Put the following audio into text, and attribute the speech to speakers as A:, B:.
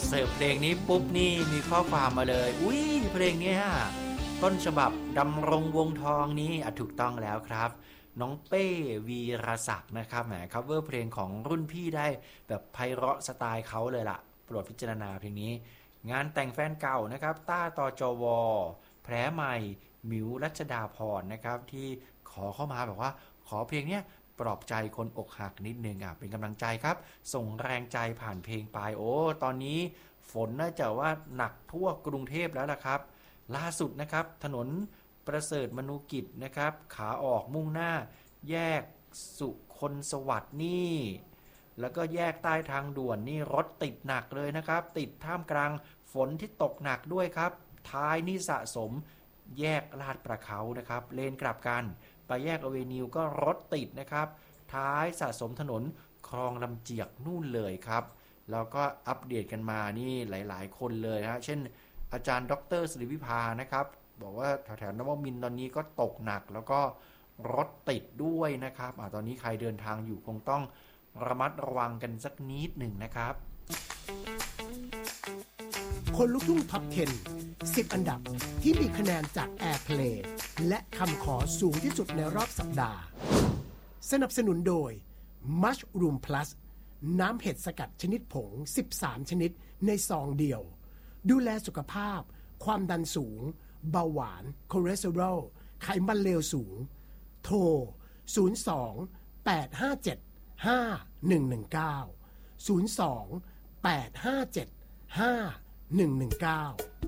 A: เสิร์ฟเพลงนี้ปุ๊บนี่มีข้อความมาเลยอุ้ยเพลงนี้ต้นฉบับดำรงวงทองนี้ถูกต้องแล้วครับน้องเป้วีรศักดิ์นะครับแหมคัฟเวอร์เพลงของรุ่นพี่ได้แบบไพเราะสไตล์เขาเลยล่ะโปรดพิจารณาเพลงนี้งานแต่งแฟนเก่านะครับต้าตจวแผลใหม่หมิวรัชดาพรนะครับที่ขอเข้ามาแบบว่าขอเพลงนี้ปลอบใจคนอกหักนิดนึงเป็นกำลังใจครับส่งแรงใจผ่านเพลงไปโอ้ตอนนี้ฝนน่าจะว่าหนักทั่วกรุงเทพแล้วล่ะครับล่าสุดนะครับถนนประเสริฐมนูกิจนะครับขาออกมุ่งหน้าแยกสุคนสวัสดิ์นี่แล้วก็แยกใต้ทางด่วนนี่รถติดหนักเลยนะครับติดท่ามกลางฝนที่ตกหนักด้วยครับท้ายนี่สะสมแยกลาดประเขานะครับเลนกลับกันไปแยกอเวนิวก็รถติดนะครับท้ายสะสมถนนคลองลำเจียกนู่นเลยครับแล้วก็อัปเดตกันมานี่หลายๆคนเลยเช่นอาจารย์ดร.ศิริวิภานะครับบอกว่าแถวๆนวมินทร์ตอนนี้ก็ตกหนักแล้วก็รถติดด้วยนะครับตอนนี้ใครเดินทางอยู่คงต้องระมัดระวังกันสักนิดหนึ่งนะครับ
B: คนลุกทุ่งท็อป 10 10 อันดับที่มีคะแนนจาก Airplay และคำขอสูงที่สุดในรอบสัปดาห์สนับสนุนโดย Mushroom Plus น้ำเห็ดสกัดชนิดผง13ชนิดในซองเดียวดูแลสุขภาพความดันสูงเบาหวานคอเลสเตอรอลไขมันเลวสูงโทร02 857 5119 02 857 5119